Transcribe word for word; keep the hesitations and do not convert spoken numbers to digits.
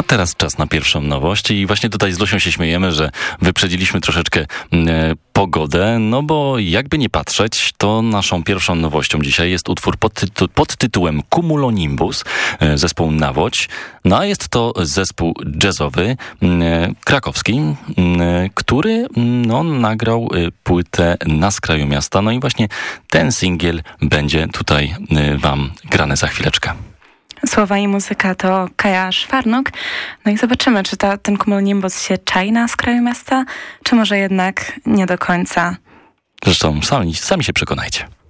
teraz czas na pierwszą nowość i właśnie tutaj z Lusią się śmiejemy, że wyprzedziliśmy troszeczkę e, pogodę, no bo jakby nie patrzeć, to naszą pierwszą nowością dzisiaj jest utwór pod, tytu- pod tytułem Cumulonimbus, e, zespół Nawodź. No a jest to zespół jazzowy, e, krakowski, e, który no, nagrał e, płytę Na skraju miasta. No i właśnie ten singiel będzie tutaj e, wam grany za chwileczkę. Słowa i muzyka to Kaja Szwarnuk. No i zobaczymy, czy ta, ten Cumulonimbus się czai na skraju miasta, czy może jednak nie do końca. Zresztą sami, sami się przekonajcie.